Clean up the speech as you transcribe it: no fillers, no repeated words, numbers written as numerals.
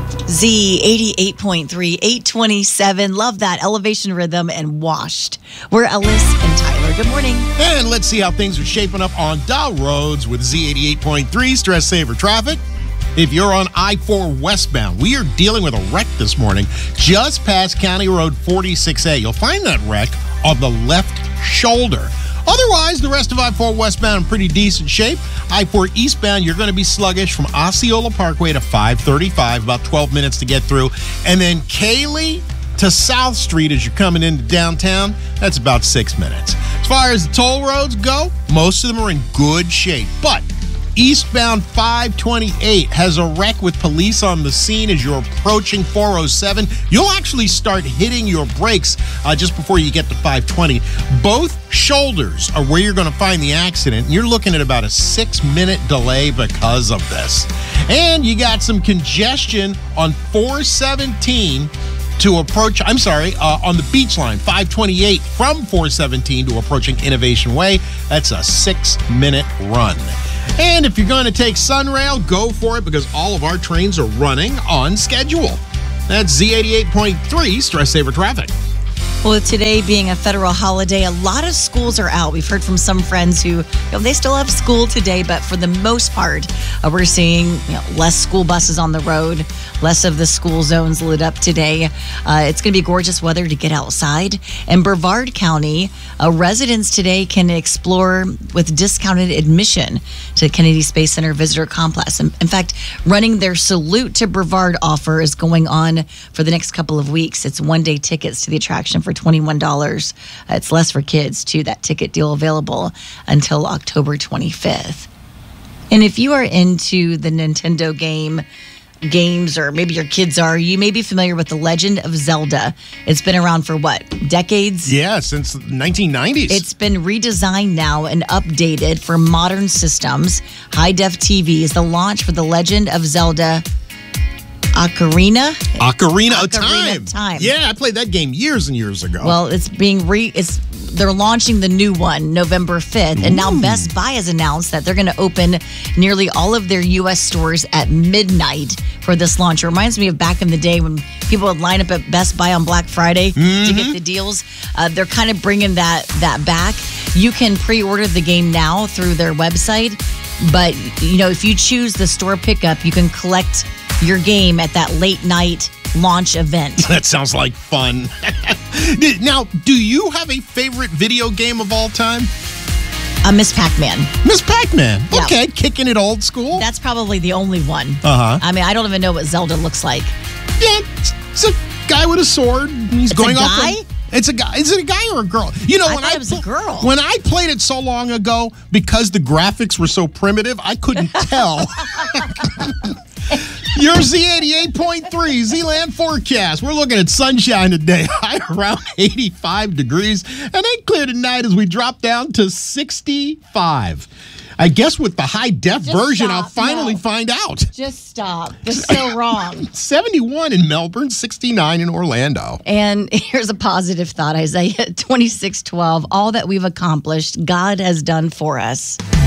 Z 88.3, 827. Love that elevation rhythm and washed. We're Ellis and Tyler. Good morning. And let's see how things are shaping up on Dow roads with Z 88.3 stress saver traffic. If you're on I-4 westbound, we are dealing with a wreck this morning just past County Road 46A. You'll find that wreck on the left shoulder. Otherwise, the rest of I-4 westbound in pretty decent shape. I-4 eastbound, you're going to be sluggish from Osceola Parkway to 535, about 12 minutes to get through. And then Cayley to South Street as you're coming into downtown, that's about 6 minutes. As far as the toll roads go, most of them are in good shape. But eastbound 528 has a wreck with police on the scene as you're approaching 407. You'll actually start hitting your brakes just before you get to 520. Both shoulders are where you're going to find the accident. You're looking at about a 6-minute delay because of this. And you got some congestion on 417 to approach, on the beach line, 528 from 417 to approaching Innovation Way. That's a 6-minute run. And if you're going to take Sunrail, go for it because all of our trains are running on schedule. That's Z88.3 stress saver traffic. Well, with today being a federal holiday, a lot of schools are out. We've heard from some friends who, they still have school today, but for the most part, we're seeing less school buses on the road, less of the school zones lit up today. It's going to be gorgeous weather to get outside. In Brevard County, residents today can explore with discounted admission to Kennedy Space Center Visitor Complex. In fact, running their Salute to Brevard offer is going on for the next couple of weeks. It's one-day tickets to the attraction for $21. It's less for kids, too. That ticket deal available until October 25th. And if you are into the Nintendo games, or maybe your kids are, you may be familiar with The Legend of Zelda. It's been around for decades? Yeah, since the 1990s. It's been redesigned now and updated for modern systems. High-def TVs. The launch for The Legend of Zelda Ocarina of Time. Yeah, I played that game years and years ago. Well, it's being they're launching the new one November 5th. And now Best Buy has announced that they're going to open nearly all of their U.S. stores at midnight for this launch. It reminds me of back in the day when people would line up at Best Buy on Black Friday to get the deals. They're kind of bringing that back. You can pre-order the game now through their website. But, if you choose the store pickup, you can collect your game at that late night launch event. That sounds like fun. Now, do you have a favorite video game of all time? Miss Pac-Man. Miss Pac-Man. Yeah. Okay, kicking it old school. That's probably the only one. Uh-huh. I mean, I don't even know what Zelda looks like. Yeah, it's a guy with a sword. He's going a off. guy? It's a guy. Is it a guy or a girl? I thought it was a girl. When I played it so long ago, because the graphics were so primitive, I couldn't tell. Your Z88.3 Z-Land forecast. We're looking at sunshine today, high around 85 degrees, and then clear tonight as we drop down to 65. I guess with the high-def version, stop. I'll finally find out. Just stop. You're so wrong. 71 in Melbourne, 69 in Orlando. And here's a positive thought, Isaiah 26:12. All that we've accomplished, God has done for us.